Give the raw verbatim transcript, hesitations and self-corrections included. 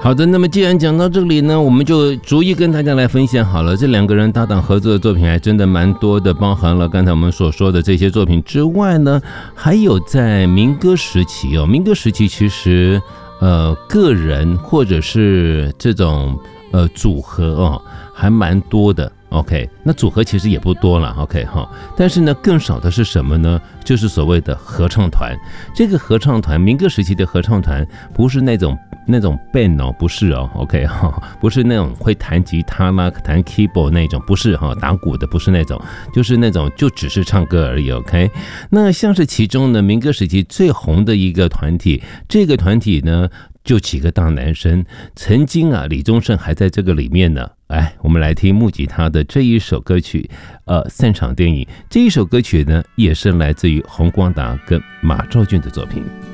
好的，那么既然讲到这里呢，我们就逐一跟大家来分享好了。这两个人搭档合作的作品还真的蛮多的，包含了刚才我们所说的这些作品之外呢，还有在民歌时期哦，民歌时期其实呃个人或者是这种呃组合哦还蛮多的。OK， 那组合其实也不多了 ，OK 哈，但是呢，更少的是什么呢？就是所谓的合唱团。这个合唱团，民歌时期的合唱团，不是那种那种 band 哦，不是哦 ，OK 哈，不是那种会弹吉他啦、弹 keyboard 那种，不是哈，打鼓的不是那种，就是那种就只是唱歌而已 ，OK。那像是其中呢，民歌时期最红的一个团体，这个团体呢。就几个大男生，曾经啊，李宗盛还在这个里面呢。哎，我们来听木吉他的这一首歌曲，呃，散场电影。这一首歌曲呢，也是来自于洪光达跟马兆骏的作品。